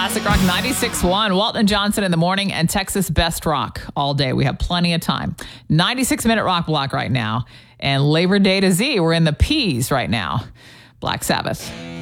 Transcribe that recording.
Classic Rock 96.1, Walton and Johnson in the morning, and Texas Best Rock all day. We have plenty of time. 96-minute rock block right now. And Labor Day to Z, we're in the P's right now. Black Sabbath.